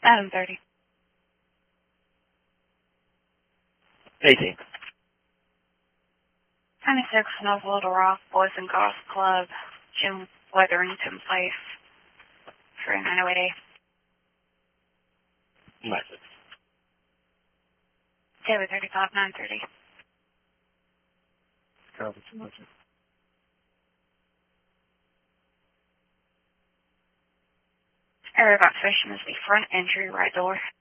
11:30. 18. 26 North Little Rock Boys and Girls Club, Jim Wetherington Place, for 908A. Message. David 35, 930. Message. Area of observation is the front entry right door.